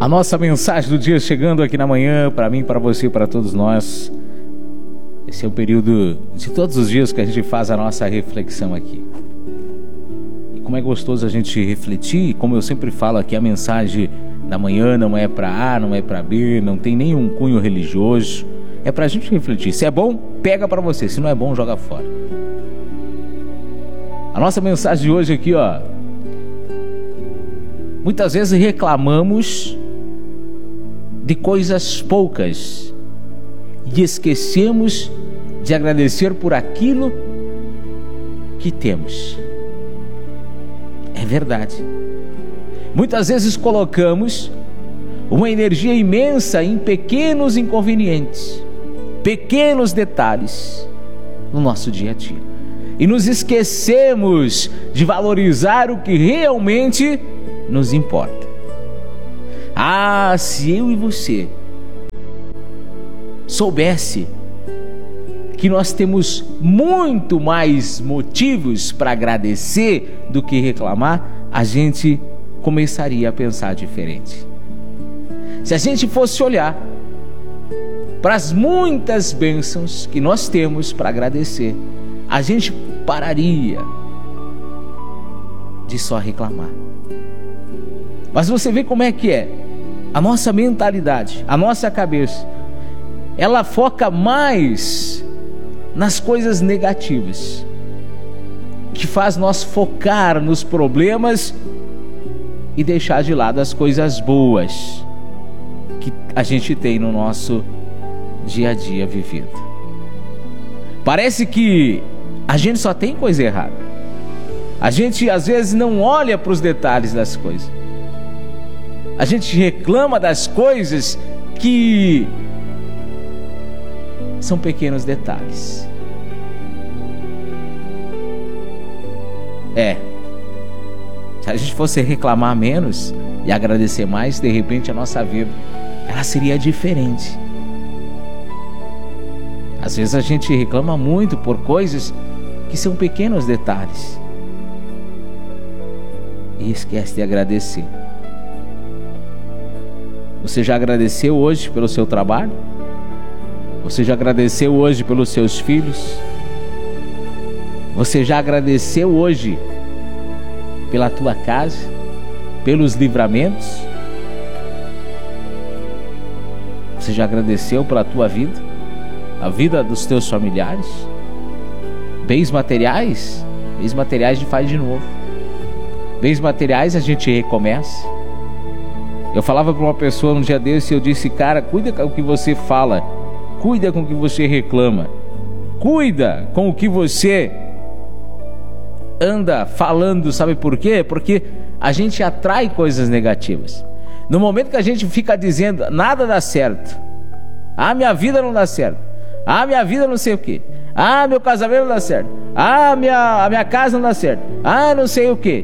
nossa mensagem do dia chegando aqui na manhã, para mim, para você, para todos nós. Esse é o período de todos os dias que a gente faz a nossa reflexão aqui. E como é gostoso a gente refletir, como eu sempre falo aqui, a mensagem da manhã não é para A, não é para B, não tem nenhum cunho religioso. É pra gente refletir. Se é bom, pega para você. Se não é bom, joga fora. A nossa mensagem de hoje aqui, ó. Muitas vezes reclamamos de coisas poucas e esquecemos de agradecer por aquilo que temos. É verdade. Muitas vezes colocamos uma energia imensa em pequenos inconvenientes, pequenos detalhes no nosso dia a dia. E nos esquecemos de valorizar o que realmente nos importa. Ah, se eu e você soubesse que nós temos muito mais motivos para agradecer do que reclamar, a gente começaria a pensar diferente. Se a gente fosse olhar para as muitas bênçãos que nós temos para agradecer, a gente pararia de só reclamar. Mas você vê como é que é. A nossa mentalidade, a nossa cabeça, ela foca mais nas coisas negativas, que faz nós focar nos problemas e deixar de lado as coisas boas que a gente tem no nosso dia a dia vivido. Parece que a gente só tem coisa errada. A gente às vezes não olha para os detalhes das coisas. A gente reclama das coisas que são pequenos detalhes. Se a gente fosse reclamar menos e agradecer mais, de repente a nossa vida ela seria diferente. Às vezes a gente reclama muito por coisas que são pequenos detalhes e esquece de agradecer. Você já agradeceu hoje pelo seu trabalho? Você já agradeceu hoje pelos seus filhos? Você já agradeceu hoje pela tua casa? Pelos livramentos? Você já agradeceu pela tua vida? A vida dos teus familiares? Bens materiais? Bens materiais a gente faz de novo. Bens materiais a gente recomeça. Eu falava para uma pessoa um dia desse, eu disse, cara, cuida com o que você fala, cuida com o que você reclama, cuida com o que você anda falando, sabe por quê? Porque a gente atrai coisas negativas. No momento que a gente fica dizendo, nada dá certo, ah, minha vida não dá certo, ah, minha vida não sei o quê, ah, meu casamento não dá certo, ah, a minha casa não dá certo, ah, não sei o quê.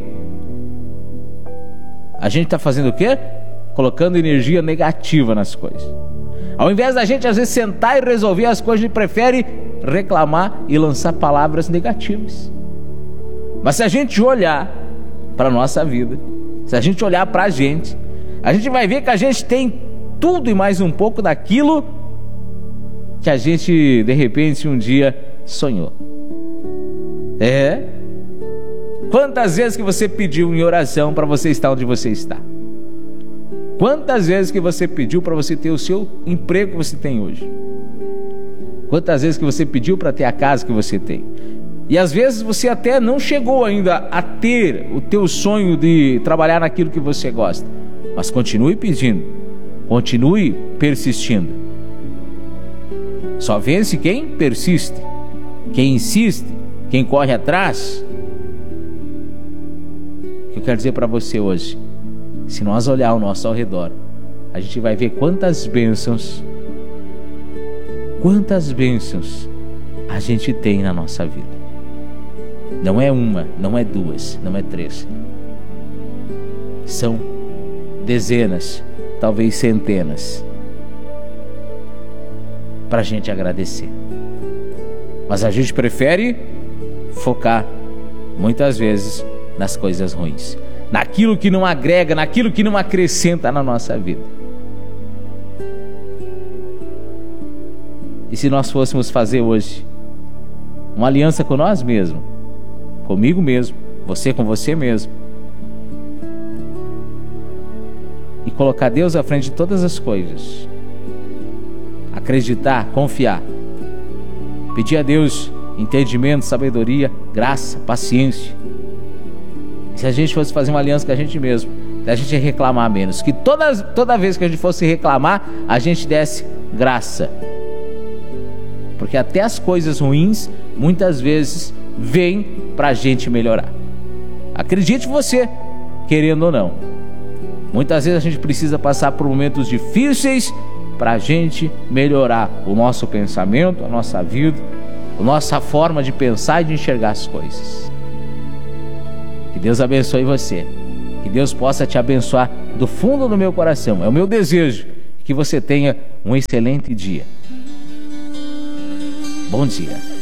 A gente está fazendo o quê? Colocando energia negativa nas coisas. Ao invés da gente às vezes sentar e resolver as coisas, a gente prefere reclamar e lançar palavras negativas. Mas se a gente olhar para a nossa vida, se a gente olhar para a gente vai ver que a gente tem tudo e mais um pouco daquilo que a gente de repente um dia sonhou. Quantas vezes que você pediu em oração para você estar onde você está? Quantas vezes que você pediu para você ter o seu emprego que você tem hoje? Quantas vezes que você pediu para ter a casa que você tem? E às vezes você até não chegou ainda a ter o teu sonho de trabalhar naquilo que você gosta. Mas continue pedindo, continue persistindo. Só vence quem persiste, quem insiste, quem corre atrás. O que eu quero dizer para você hoje? Se nós olhar ao nosso redor, a gente vai ver quantas bênçãos a gente tem na nossa vida. Não é uma, não é duas, não é três. São dezenas, talvez centenas, para a gente agradecer. Mas a gente prefere focar, muitas vezes, nas coisas ruins, naquilo que não agrega, naquilo que não acrescenta na nossa vida. E se nós fôssemos fazer hoje uma aliança com nós mesmos, comigo mesmo, você com você mesmo, e colocar Deus à frente de todas as coisas, acreditar, confiar, pedir a Deus entendimento, sabedoria, graça, paciência. E se a gente fosse fazer uma aliança com a gente mesmo, a gente ia reclamar menos, que toda vez que a gente fosse reclamar, a gente desse graça, porque até as coisas ruins muitas vezes vêm para a gente melhorar. Acredite você, querendo ou não, muitas vezes a gente precisa passar por momentos difíceis para a gente melhorar o nosso pensamento, a nossa vida, a nossa forma de pensar e de enxergar as coisas. Que Deus abençoe você, que Deus possa te abençoar do fundo do meu coração. É o meu desejo que você tenha um excelente dia. Bom dia.